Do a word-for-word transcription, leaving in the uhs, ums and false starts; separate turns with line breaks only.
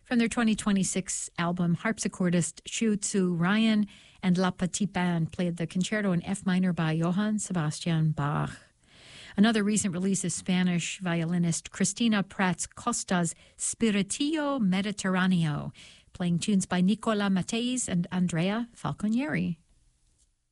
From their twenty twenty-six album, harpsichordist Xu Tzu Ryan and La Petite Band played the concerto in F minor by Johann Sebastian Bach. Another recent release is Spanish violinist Cristina Prats Costa's Spiritillo Mediterraneo, playing tunes by Nicola Matthys and Andrea Falconieri.